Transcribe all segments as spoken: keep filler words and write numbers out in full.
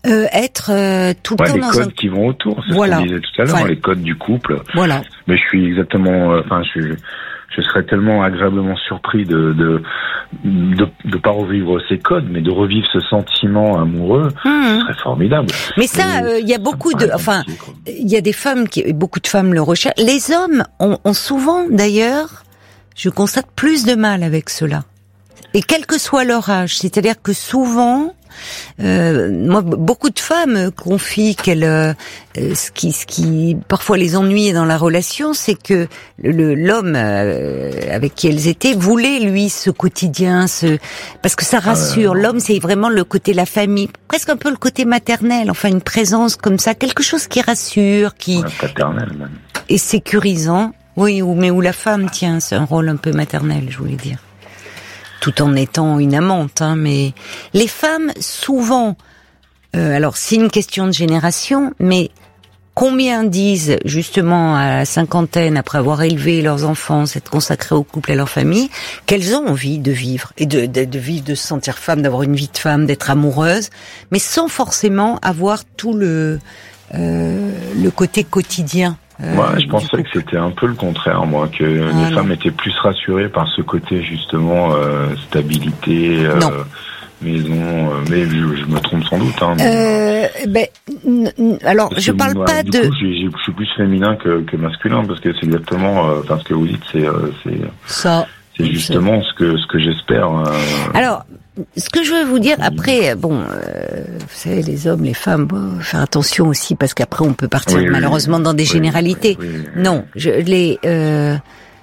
euh, être euh, tout le ouais, temps les dans codes un... qui vont autour, c'est voilà. ce qu'on disait tout à l'heure, Voilà. les codes du couple. Voilà. Mais je suis exactement, enfin, euh, je, je serais tellement agréablement surpris de de de, de pas revivre ces codes, mais de revivre ce sentiment amoureux, mmh. ce serait formidable. Mais ça, il euh, y a beaucoup de, enfin, il y a des femmes qui, beaucoup de femmes le recherchent. Les hommes ont, ont souvent, d'ailleurs, je constate plus de mal avec cela. Et quel que soit leur âge, c'est-à-dire que souvent, euh, moi, beaucoup de femmes confient qu'elles, euh, ce qui, ce qui parfois les ennuyait dans la relation, c'est que le, l'homme euh, avec qui elles étaient voulait lui ce quotidien, ce, parce que ça rassure. L'homme, c'est vraiment le côté la famille, presque un peu le côté maternel, enfin une présence comme ça, quelque chose qui rassure, qui ouais, paternel même. Est sécurisant. Oui, ou mais où la femme tient, c'est un rôle un peu maternel, je voulais dire. Tout en étant une amante, hein, mais les femmes, souvent, euh, alors c'est une question de génération, mais combien disent, justement, à la cinquantaine, après avoir élevé leurs enfants, s'être consacrées au couple et à leur famille, qu'elles ont envie de vivre, et de, de, de vivre, de se sentir femme, d'avoir une vie de femme, d'être amoureuse, mais sans forcément avoir tout le, euh, le côté quotidien. Euh, moi, je pensais que c'était un peu le contraire, moi, que ah, les non. femmes étaient plus rassurées par ce côté, justement, euh, stabilité, euh, maison, euh, mais je, je me trompe sans doute. Hein, mais, euh, ben, n- n- alors, parce je que, parle moi, pas du de... coup, j'ai, j'ai, je suis plus féminin que, que masculin, parce que c'est exactement, euh, enfin, ce que vous dites, c'est, euh, c'est, ça, c'est justement ce que, ce que j'espère. Euh, alors, ce que je veux vous dire, après, bon, euh, vous savez, les hommes, les femmes, bon, faire attention aussi, parce qu'après on peut partir oui, malheureusement oui, dans des oui, généralités. Oui, oui, oui. Non, je, les euh,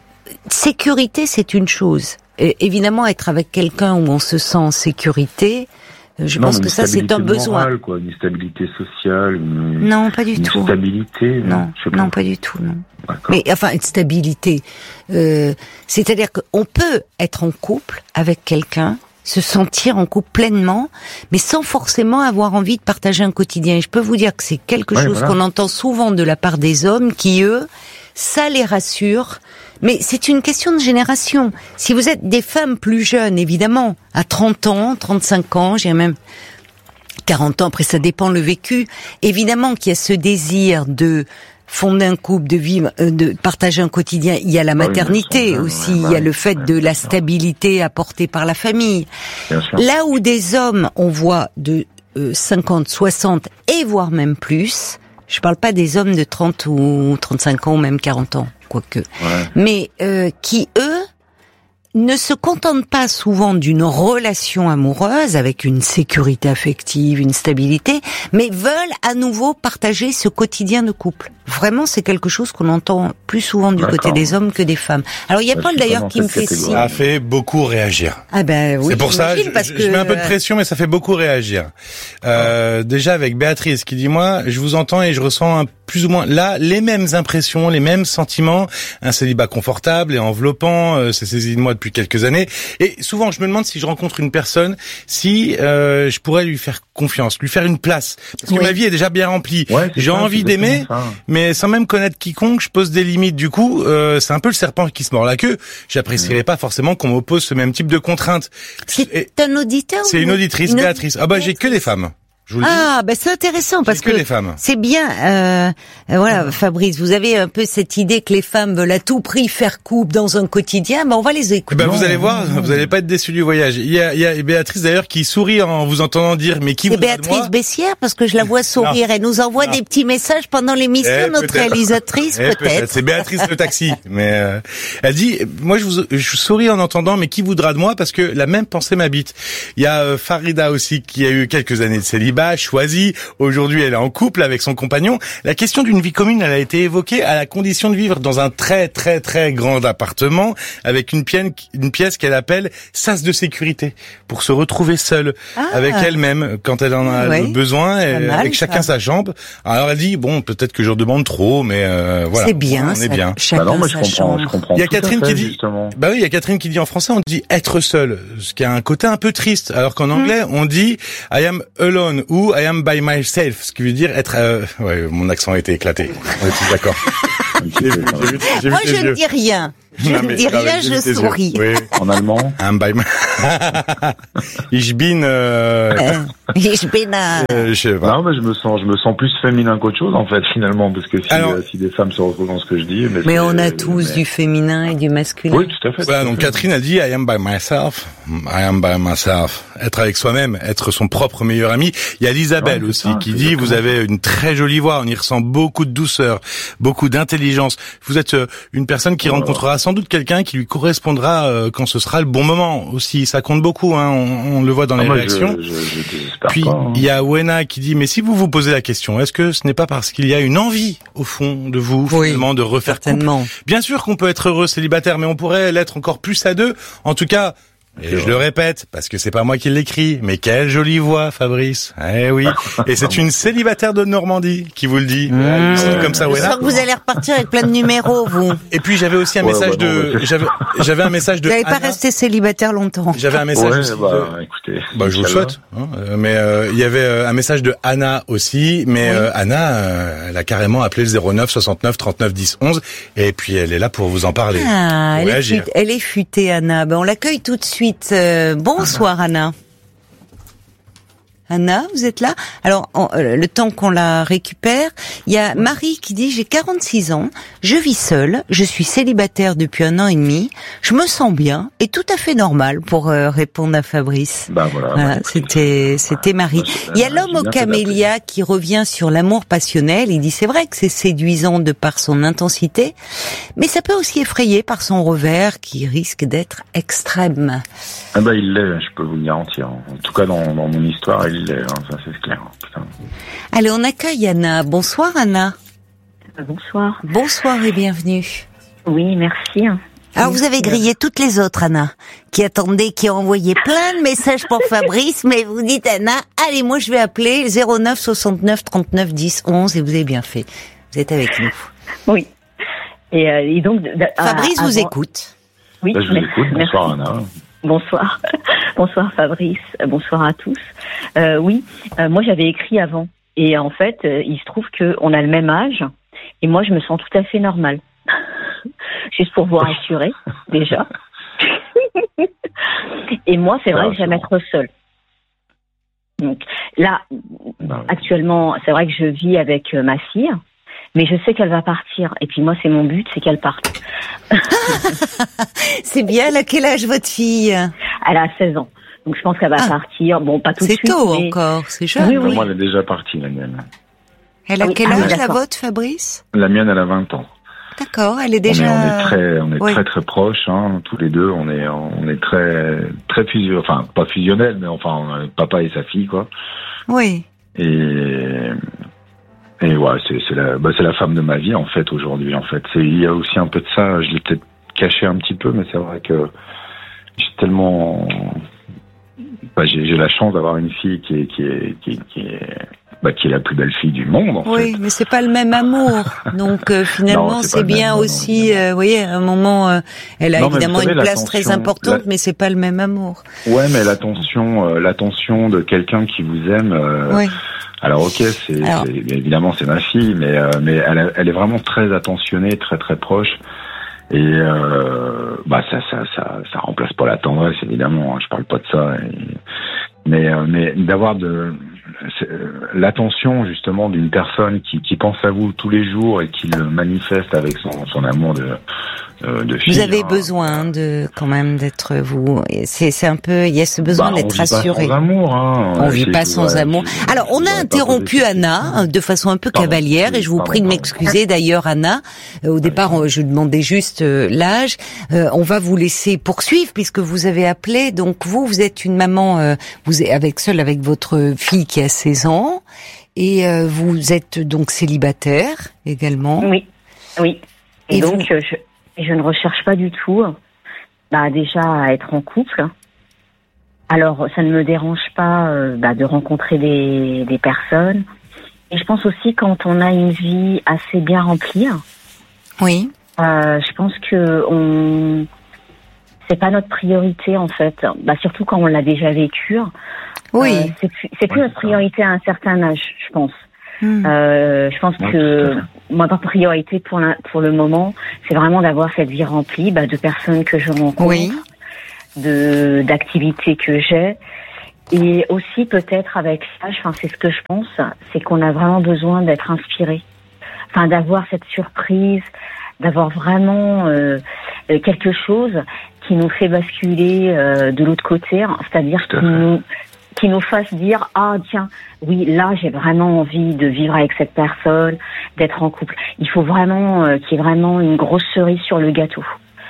sécurité, c'est une chose. Et, évidemment, être avec quelqu'un où on se sent en sécurité, je non, pense que ça, c'est un besoin. Morale, quoi, une stabilité sociale. Une, non, pas du une tout. Stabilité. Non, non, je sais pas. non, pas du tout. Non. D'accord. Mais enfin, une stabilité, euh, c'est-à-dire qu'on peut être en couple avec quelqu'un, se sentir en couple pleinement, mais sans forcément avoir envie de partager un quotidien. Et je peux vous dire que c'est quelque ouais, chose voilà. qu'on entend souvent de la part des hommes qui, eux, ça les rassure. Mais c'est une question de génération. Si vous êtes des femmes plus jeunes, évidemment, à trente ans, trente-cinq ans, j'ai même quarante ans, après ça dépend le vécu, évidemment qu'il y a ce désir de fonder un couple, de vivre, de partager un quotidien. Il y a la maternité oui, aussi, il y a le fait de la stabilité apportée par la famille. Là où des hommes, on voit de euh, cinquante, soixante et voire même plus, je parle pas des hommes de trente ou trente-cinq ans ou même quarante ans, quoique, ouais. mais euh, qui, eux, ne se contentent pas souvent d'une relation amoureuse avec une sécurité affective, une stabilité, mais veulent à nouveau partager ce quotidien de couple. Vraiment, c'est quelque chose qu'on entend plus souvent du D'accord. côté des hommes que des femmes. Alors, il y a Paul d'ailleurs qui me fait signe. Ça a fait beaucoup réagir. Ah ben oui. C'est pour ça, je, parce je, que... je mets un peu de pression, mais ça fait beaucoup réagir. Euh, déjà avec Béatrice qui dit, moi, je vous entends et je ressens un, plus ou moins là les mêmes impressions, les mêmes sentiments. Un célibat confortable et enveloppant, euh, c'est saisi de moi depuis quelques années. Et souvent, je me demande si je rencontre une personne, si euh, je pourrais lui faire confiance, lui faire une place. Parce que oui. ma vie est déjà bien remplie. Ouais, J'ai ça, envie d'aimer, mais sans même connaître quiconque, je pose des limites. Du coup, euh, c'est un peu le serpent qui se mord la queue. J'apprécierais mmh. pas forcément qu'on m'oppose ce même type de contraintes. C'est Et un auditeur C'est une auditrice, une Béatrice. Ah bah j'ai que des femmes. Ah, ben c'est intéressant parce que, que les femmes. c'est bien. Euh, voilà, ah. Fabrice, vous avez un peu cette idée que les femmes veulent à tout prix faire couple dans un quotidien. Ben on va les écouter. Ben vous allez voir, vous allez pas être déçus du voyage. Il y a, il y a Béatrice d'ailleurs qui sourit en vous entendant dire mais qui. C'est voudra Béatrice de moi Bessière parce que je la vois sourire. Elle nous envoie non. des petits messages pendant l'émission. Eh, notre peut-être. réalisatrice eh, peut-être. peut-être. C'est Béatrice le taxi. Mais euh, elle dit, moi je vous, je souris en entendant mais qui voudra de moi parce que la même pensée m'habite. Il y a euh, Farida aussi qui a eu quelques années de célibat, choisi. Aujourd'hui, elle est en couple avec son compagnon. La question d'une vie commune, elle a été évoquée à la condition de vivre dans un très, très, très grand appartement avec une pièce, une pièce qu'elle appelle sas de sécurité pour se retrouver seule ah. avec elle-même quand elle en a oui. besoin, et, mal, avec chacun ça. sa chambre. Alors elle dit, bon, peut-être que je demande trop, mais euh, voilà. C'est bien, on est ça, bien. Chacun bah non, moi, sa je comprends, je comprends. Il y a Catherine fait, qui dit, justement. bah oui, il y a Catherine qui dit en français, on dit être seul, ce qui a un côté un peu triste, alors qu'en anglais, mmh. on dit I am alone ou I am by myself, ce qui veut dire être. Euh... Ouais, mon accent a été éclaté. On est tous d'accord. Moi, je ne dis rien. Je ne dis rien, je souris. Oui. En allemand. Ich bin. Euh... Ich bin. Euh, je sais pas. Non, mais je me sens, je me sens plus féminin qu'autre chose en fait finalement, parce que si, Alors, euh, si des femmes se retrouvent dans ce que je dis. Mais, mais on a tous mais... du féminin et du masculin. Oui, tout à fait. Voilà, donc fait. Catherine a dit I am by myself. I am by myself. Être avec soi-même, être son propre meilleur ami. Il y a Isabelle ouais, aussi ça, qui dit vous avez une très jolie voix, on y ressent beaucoup de douceur, beaucoup d'intelligence. Vous êtes une personne qui voilà. rencontrera sans doute quelqu'un qui lui correspondra euh, quand ce sera le bon moment aussi. Ça compte beaucoup, hein. On, on le voit dans ah, les moi, réactions. Je, je, je Puis pas, hein. il y a Wena qui dit mais si vous vous posez la question, est-ce que ce n'est pas parce qu'il y a une envie au fond de vous oui, finalement de refaire certainement. couple? Bien sûr qu'on peut être heureux célibataire, mais on pourrait l'être encore plus à deux. En tout cas. Et je le répète, parce que c'est pas moi qui l'écris, mais quelle jolie voix, Fabrice. Eh oui. Et c'est une célibataire de Normandie qui vous le dit. Mmh. C'est comme ça, ouais. Je sens que vous allez repartir avec plein de numéros, vous. Et puis j'avais aussi un ouais, message bah, de, non, j'avais, j'avais un message de. Vous n'allez pas rester célibataire longtemps. J'avais un message. Ouais, aussi bah, de... écoutez. Bah, je vous le souhaite. Hein. Mais euh, il y avait euh, un message de Anna aussi, mais oui. euh, Anna, euh, elle a carrément appelé le zéro neuf soixante-neuf trente-neuf dix onze, et puis elle est là pour vous en parler. Ah, elle est, fut... elle est futée, Anna. Ben on l'accueille tout de suite. Euh, Bonsoir Anna. Anna, vous êtes là? Alors, on, euh, le temps qu'on la récupère, il y a Marie qui dit « J'ai quarante-six ans, je vis seule, je suis célibataire depuis un an et demi, je me sens bien et tout à fait normal pour euh, répondre à Fabrice. » Bah voilà. voilà c'était c'était Marie. Il y a l'homme au camélia qui revient sur l'amour passionnel. Il dit « C'est vrai que c'est séduisant de par son intensité, mais ça peut aussi effrayer par son revers qui risque d'être extrême. » Ah bah il l'est, je peux vous le garantir. En tout cas dans, dans mon histoire, il l'est, hein, ça c'est clair. Putain. Allez, on accueille Anna. Bonsoir Anna. Bonsoir. Bonsoir et bienvenue. Oui, merci. Alors vous avez grillé toutes les autres Anna, qui attendaient, qui ont envoyé plein de messages pour Fabrice, mais vous dites Anna, allez moi je vais appeler zéro neuf soixante-neuf trente-neuf dix onze et vous avez bien fait. Vous êtes avec nous. Oui. Et, euh, et donc Fabrice à, vous avant... écoute. Oui, bah, je vous écoute. Bonsoir merci. Anna. Bonsoir, bonsoir Fabrice, bonsoir à tous. Euh, oui, euh, moi j'avais écrit avant et en fait euh, il se trouve que on a le même âge et moi je me sens tout à fait normale. Juste pour vous rassurer déjà. Et moi c'est vrai ah, que j'aime être seule. Donc là bah, oui. actuellement c'est vrai que je vis avec euh, ma fille. Mais je sais qu'elle va partir. Et puis moi, c'est mon but, c'est qu'elle parte. C'est bien. Elle a quel âge, votre fille? Elle a seize ans. Donc je pense qu'elle va ah. partir. Bon, pas tout de suite. C'est tôt mais... encore, c'est jeune. Oui, oui. Moi, elle est déjà partie, la mienne. Elle a oui. quel ah, âge, oui, la vôtre, Fabrice? La mienne, elle a vingt ans. D'accord, elle est déjà... On est, on est très, on est oui. très, très proches, hein, tous les deux. On est, on est très, très fusionnels. Enfin, pas fusionnels, mais enfin, papa et sa fille, quoi. Oui. Et... Et ouais, c'est, c'est la, bah, c'est la femme de ma vie, en fait, aujourd'hui, en fait. C'est, il y a aussi un peu de ça, je l'ai peut-être caché un petit peu, mais c'est vrai que j'ai tellement, bah, j'ai, j'ai la chance d'avoir une fille qui est, qui est, qui, qui est, bah, qui est la plus belle fille du monde, en oui, fait. mais c'est pas le même amour. Donc, euh, finalement, non, c'est, c'est bien même, aussi, euh, vous voyez, à un moment, euh, elle a non, évidemment savez, une place très importante, la... mais c'est pas le même amour. Ouais, mais l'attention, euh, l'attention de quelqu'un qui vous aime, euh, oui. Alors ok, c'est, Alors, c'est évidemment c'est ma fille, mais euh, mais elle, elle est vraiment très attentionnée, très très proche, et euh, bah ça ça ça ça remplace pas la tendresse évidemment. Hein, je parle pas de ça, et, mais euh, mais d'avoir de l'attention justement d'une personne qui qui pense à vous tous les jours et qui le manifeste avec son son amour de Euh, de fille, vous avez hein. besoin de quand même d'être vous. C'est c'est un peu il y a ce besoin bah, d'être rassuré. On vit pas sans amour. Hein. On vit pas sans ouais, amour. Je, Alors on a interrompu Anna de façon un peu pardon, cavalière et je vous pardon, prie de m'excuser d'ailleurs Anna. Euh, au départ on, je demandais juste euh, l'âge. Euh, on va vous laisser poursuivre puisque vous avez appelé. Donc vous vous êtes une maman euh, vous êtes avec seule avec votre fille qui a seize ans et euh, vous êtes donc célibataire également. Oui. Oui. Et, et donc vous... je Je ne recherche pas du tout, bah déjà à être en couple. Alors ça ne me dérange pas euh, bah, de rencontrer des, des personnes. Et je pense aussi quand on a une vie assez bien remplie. Oui. Euh, je pense que on c'est pas notre priorité en fait. Bah surtout quand on l'a déjà vécu. Oui. Euh, c'est plus, c'est plus ouais, notre priorité à un certain âge, je pense. Mmh. Euh, je pense ouais, que moi, ma priorité pour, la, pour le moment, c'est vraiment d'avoir cette vie remplie bah, de personnes que je rencontre, oui. de d'activités que j'ai. Et aussi peut-être avec ça, enfin, c'est ce que je pense, c'est qu'on a vraiment besoin d'être inspiré. Enfin, d'avoir cette surprise, d'avoir vraiment euh, quelque chose qui nous fait basculer euh, de l'autre côté, c'est-à-dire qui nous, qui nous fasse dire « Ah, tiens, oui, là, j'ai vraiment envie de vivre avec cette personne, d'être en couple. » Il faut vraiment euh, qu'il y ait vraiment une grosse cerise sur le gâteau.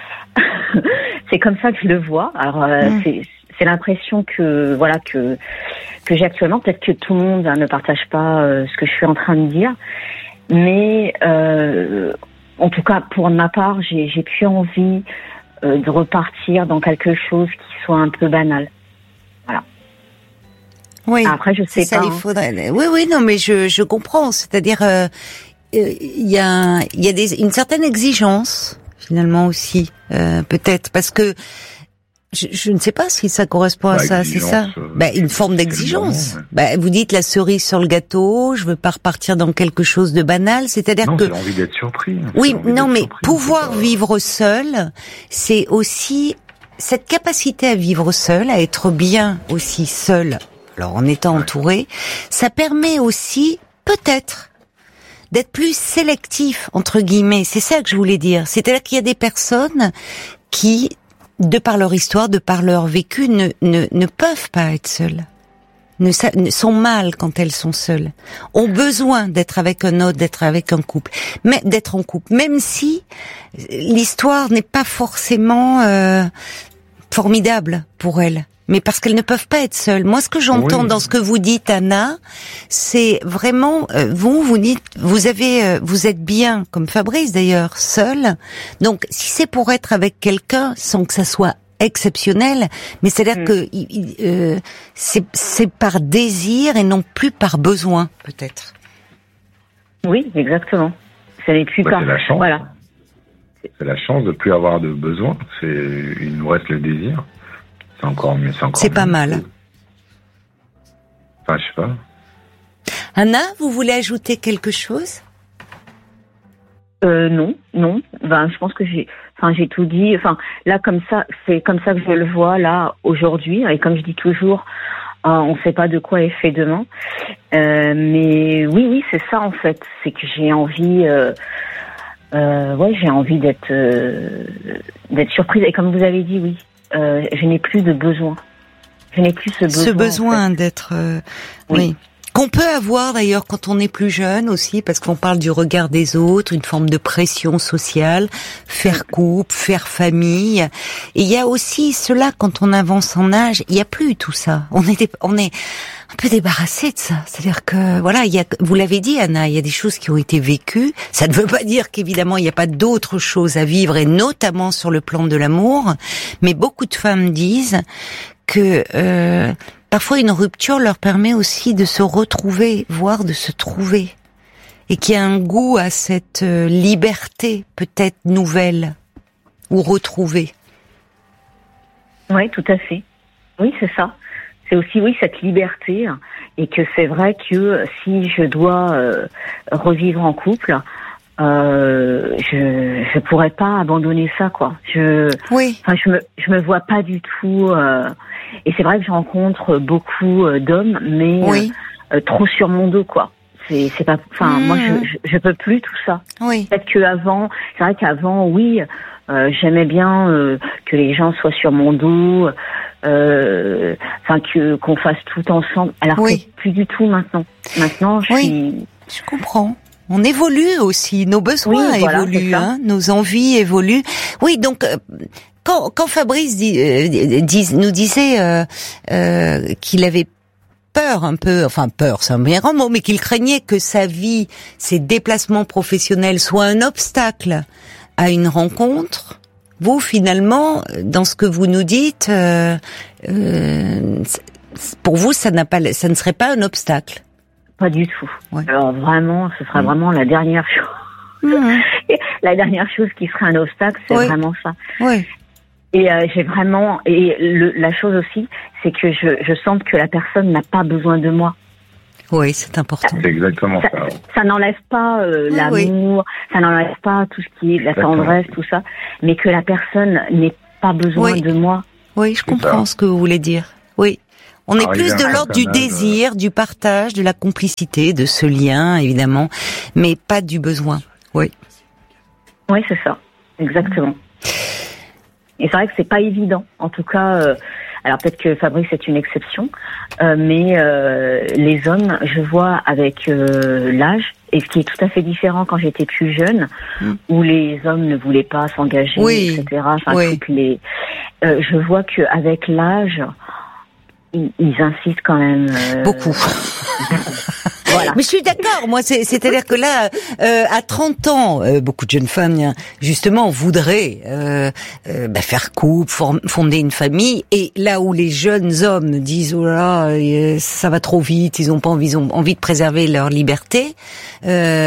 C'est comme ça que je le vois. Alors, euh, mmh. c'est, c'est l'impression que, voilà, que, que j'ai actuellement. Peut-être que tout le monde hein, ne partage pas euh, ce que je suis en train de dire. Mais, euh, en tout cas, pour ma part, j'ai, j'ai plus envie euh, de repartir dans quelque chose qui soit un peu banal. Voilà. Oui. Après, je sais ça, pas. Il hein. faudrait. Oui, oui, non, mais je, je comprends. C'est-à-dire, euh, il y a, il y a des, une certaine exigence finalement aussi, euh, peut-être, parce que je, je ne sais pas si ça correspond à bah, ça, c'est ça. Euh, bah, une forme d'exigence. Moment, ouais. Bah, vous dites la cerise sur le gâteau. Je veux pas repartir dans quelque chose de banal. C'est-à-dire non, que c'est l'envie d'être surpris. Oui, non, mais surpris, pouvoir pas... vivre seul, c'est aussi cette capacité à vivre seul, à être bien aussi seul. Alors, en étant ouais. entouré, ça permet aussi, peut-être, d'être plus sélectif, entre guillemets. C'est ça que je voulais dire. C'est-à-dire qu'il y a des personnes qui, de par leur histoire, de par leur vécu, ne, ne, ne peuvent pas être seules. Ne, ne sont mal quand elles sont seules. Ont besoin d'être avec un autre, d'être avec un couple. Mais, d'être en couple. Même si l'histoire n'est pas forcément, euh, formidable pour elles. Mais parce qu'elles ne peuvent pas être seules. Moi, ce que j'entends oui. dans ce que vous dites, Anna, c'est vraiment euh, vous, vous dites, vous avez, euh, vous êtes bien, comme Fabrice d'ailleurs, seul. Donc, si c'est pour être avec quelqu'un, sans que ça soit exceptionnel, mais c'est-à-dire mmh. que euh, c'est, c'est par désir et non plus par besoin, peut-être. Oui, exactement. Ça n'est plus bah, par. C'est la chance. Voilà. C'est la chance de plus avoir de besoin. C'est, il nous reste le désir. C'est encore mieux. C'est, encore c'est mieux. pas mal. Enfin, je sais pas. Anna, vous voulez ajouter quelque chose ? Euh, non, non. Ben, je pense que j'ai, enfin, j'ai tout dit. Enfin, là, comme ça, c'est comme ça que je le vois là aujourd'hui. Et comme je dis toujours, euh, on ne sait pas de quoi est fait demain. Euh, mais oui, oui, c'est ça en fait. C'est que j'ai envie. Euh, euh, ouais, j'ai envie d'être, euh, d'être surprise. Et comme vous avez dit, oui. Euh, je n'ai plus de besoin. Je n'ai plus ce besoin. Ce besoin en fait. d'être, euh, oui. oui. Qu'on peut avoir d'ailleurs quand on est plus jeune aussi, parce qu'on parle du regard des autres, une forme de pression sociale, faire couple, faire famille. Et il y a aussi cela quand on avance en âge, il n'y a plus tout ça. On est, on est un peu débarrassé de ça. C'est-à-dire que voilà, il y a, vous l'avez dit Anna, il y a des choses qui ont été vécues. Ça ne veut pas dire qu'évidemment il n'y a pas d'autres choses à vivre, et notamment sur le plan de l'amour. Mais beaucoup de femmes disent que euh, parfois une rupture leur permet aussi de se retrouver, voire de se trouver, et qu'il y a un goût à cette liberté peut-être nouvelle ou retrouvée. Oui, tout à fait. Oui, c'est ça. C'est aussi, oui, cette liberté, et que c'est vrai que si je dois euh, revivre en couple, euh, je je pourrais pas abandonner ça, quoi. Je, oui. Enfin, je me je me vois pas du tout. Euh, et c'est vrai que je rencontre beaucoup d'hommes, mais oui. euh, trop sur mon dos, quoi. C'est c'est pas. Enfin, mmh. moi, je, je je peux plus tout ça. Oui. Peut-être que avant, c'est vrai qu'avant, oui. Euh, j'aimais bien euh, que les gens soient sur mon dos, enfin euh, que qu'on fasse tout ensemble. Alors oui. que plus du tout maintenant. Maintenant, je oui. suis. Je comprends. On évolue aussi, nos besoins oui, voilà, évoluent, hein, nos envies évoluent. Oui, donc euh, quand quand Fabrice dit, euh, dit, nous disait euh, euh, qu'il avait peur un peu, enfin peur, c'est un bien grand mot, mais qu'il craignait que sa vie, ses déplacements professionnels soient un obstacle à une rencontre. Vous, finalement, dans ce que vous nous dites, euh, euh, pour vous, ça n'a pas, ça ne serait pas un obstacle. Pas du tout. Ouais. Alors vraiment, ce sera mmh. vraiment la dernière chose. Mmh. La dernière chose qui sera un obstacle, c'est oui. vraiment ça. Oui. Et euh, j'ai vraiment, et le, la chose aussi, c'est que je, je sens que la personne n'a pas besoin de moi. Oui, c'est important. C'est exactement ça. Ça, ça n'enlève pas euh, Ah, l'amour, oui. ça n'enlève pas tout ce qui est de la exactement. tendresse, tout ça, mais que la personne n'ait pas besoin oui. de moi. Oui, je comprends ce que vous voulez dire. Oui. On est plus de l'ordre du désir, du partage, de la complicité, de ce lien, évidemment, mais pas du besoin. Oui. Oui, c'est ça. Exactement. Et c'est vrai que c'est pas évident. En tout cas, euh, alors peut-être que Fabrice est une exception, euh, mais euh, les hommes, je vois avec euh, l'âge, et ce qui est tout à fait différent quand j'étais plus jeune, mmh. où les hommes ne voulaient pas s'engager, oui. et cetera. Enfin, oui. toutes les, euh, je vois que avec l'âge, ils, ils insistent quand même euh, beaucoup. Voilà. Mais je suis d'accord, moi, c'est, c'est-à-dire que là, euh, à trente ans, euh, beaucoup de jeunes femmes, justement, voudraient euh, euh, bah, faire couple, form- fonder une famille, et là où les jeunes hommes disent « oh là, euh, ça va trop vite, ils ont pas envie, ils ont envie de préserver leur liberté euh, »,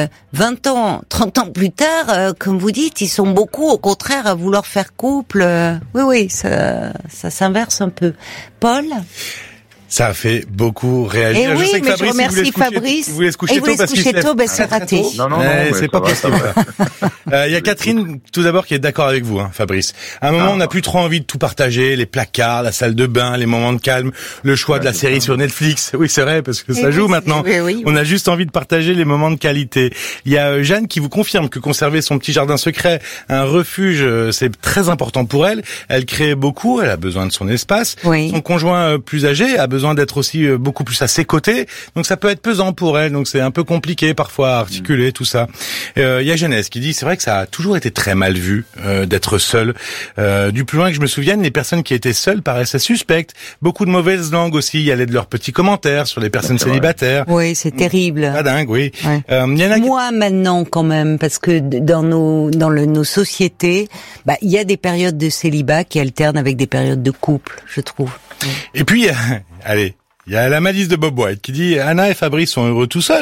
vingt ans, trente ans plus tard, euh, comme vous dites, ils sont beaucoup, au contraire, à vouloir faire couple. Euh, oui, oui, ça, ça s'inverse un peu. Paul ? Ça a fait beaucoup réagir. Et oui, je sais que mais Fabrice, je remercie il voulait Fabrice. Il voulait se coucher il voulait tôt parce se coucher qu'il tôt, ben c'est raté. Non, non, non, ouais, mais c'est pas va, possible. Il euh, y a Catherine, tout d'abord, qui est d'accord avec vous, hein, Fabrice. À un moment, ah, on n'a plus trop envie de tout partager, les placards, la salle de bain, les moments de calme, le choix ouais, de la série ça. Sur Netflix. Oui, c'est vrai, parce que ça et joue oui, maintenant. Oui, oui, oui. On a juste envie de partager les moments de qualité. Il y a euh, Jeanne qui vous confirme que conserver son petit jardin secret, un refuge, euh, c'est très important pour elle. Elle crée beaucoup, elle a besoin de son espace. Oui. Son conjoint euh, plus âgé a besoin d'être aussi euh, beaucoup plus à ses côtés. Donc ça peut être pesant pour elle. Donc c'est un peu compliqué parfois à articuler mmh. tout ça. Euh, il y a Jeunesse qui dit, c'est vrai que ça a toujours été très mal vu euh, d'être seul. Euh, du plus loin que je me souvienne, les personnes qui étaient seules paraissaient suspectes. Beaucoup de mauvaises langues aussi. Il y allait de leurs petits commentaires sur les personnes c'est célibataires. Vrai. Oui, c'est terrible. Pas dingue, oui. Ouais. Euh, y en a Moi qui... maintenant quand même, parce que dans nos dans le, nos sociétés, bah il y a des périodes de célibat qui alternent avec des périodes de couple, je trouve. Et puis, allez. Il y a la malice de Bob White qui dit « Anna et Fabrice sont heureux tout seuls ».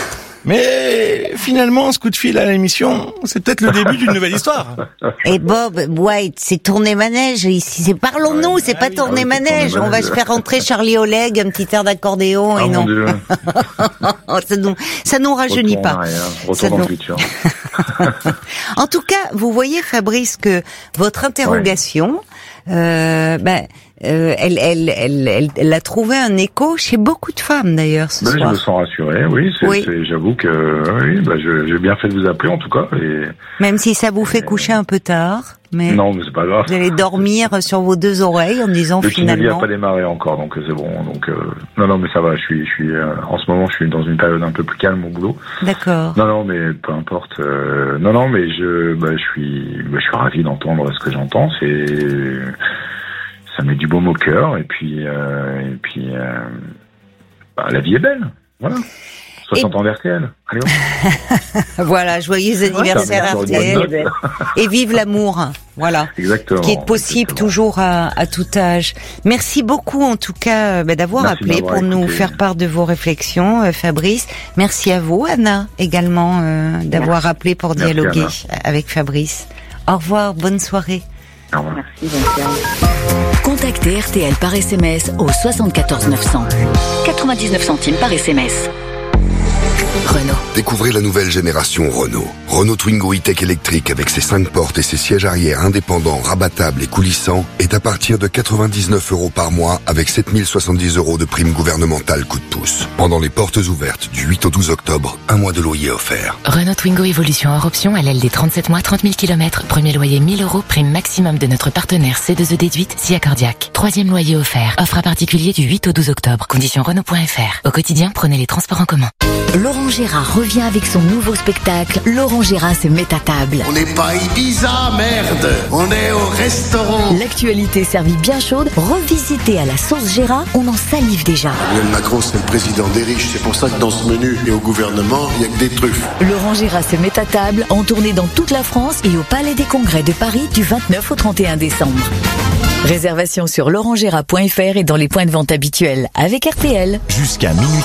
Mais finalement, ce coup de fil à l'émission, c'est peut-être le début d'une nouvelle histoire. Et Bob White, c'est tourner manège ici. C'est parlons-nous, ouais, c'est ah pas oui, tourner ah oui, manège. On va se faire rentrer Charlie Oleg, un petit air d'accordéon ah, et non. ça nous, ça nous rajeunit Retour pas. En arrière, retour dans le futur. En tout cas, vous voyez, Fabrice, que votre interrogation, ouais. euh, ben. Euh, elle, elle, elle, elle, elle a trouvé un écho chez beaucoup de femmes d'ailleurs ce ben, soir. Je me sens rassuré, oui. C'est, oui. c'est, j'avoue que oui, ben, je, j'ai bien fait de vous appeler en tout cas. Et, Même si ça vous fait et... coucher un peu tard, mais non, mais c'est pas grave. Vous allez dormir sur vos deux oreilles en disant le finalement. Le n'a pas démarré encore, donc c'est bon. Donc euh, non, non, mais ça va. Je suis, je suis euh, en ce moment, je suis dans une période un peu plus calme au boulot. D'accord. Non, non, mais peu importe. Euh, non, non, mais je, ben, je suis, ben, je suis ravi d'entendre ce que j'entends. C'est Ça met du baume au cœur et puis euh, et puis euh, bah, la vie est belle, voilà. soixante et... ans d'R T L. Allez, voilà, joyeux anniversaire ouais, R T L et vive l'amour, voilà. Exactement. Qui est possible exactement. Toujours à, à tout âge. Merci beaucoup en tout cas bah, d'avoir Merci appelé d'avoir pour écouté. Nous faire part de vos réflexions, euh, Fabrice. Merci à vous, Anna, également euh, d'avoir Merci. Appelé pour Merci, dialoguer Anna. Avec Fabrice. Au revoir, bonne soirée. Au revoir. Merci, bonne soirée. Contactez R T L par S M S au soixante-quatorze neuf cents. quatre-vingt-dix-neuf centimes par S M S. Renault. Découvrez la nouvelle génération Renault. Renault Twingo E-Tech électrique avec ses cinq portes et ses sièges arrière indépendants, rabattables et coulissants est à partir de quatre-vingt-dix-neuf euros par mois avec sept mille soixante-dix euros de prime gouvernementale coup de pouce. Pendant les portes ouvertes du huit au douze octobre, un mois de loyer offert. Renault Twingo Evolution hors option à L D trente-sept mois, trente mille kilomètres. Premier loyer mille euros, prime maximum de notre partenaire C deux E déduite, S I A Cardiac. Troisième loyer offert. Offre à particulier du huit au douze octobre. Conditions Renault point F R. Au quotidien, prenez les transports en commun. Laurent Gérard revient avec son nouveau spectacle. Laurent Gérard se met à table. On n'est pas Ibiza, merde. On est au restaurant. L'actualité servie bien chaude, revisitée à la sauce Gérard, on en salive déjà. Emmanuel Macron, c'est le président des riches. C'est pour ça que dans ce menu et au gouvernement, il n'y a que des truffes. Laurent Gérard se met à table, en tournée dans toute la France et au Palais des Congrès de Paris du vingt-neuf au trente et un décembre. Réservation sur laurent gérard point F R et dans les points de vente habituels avec R T L. Jusqu'à minuit.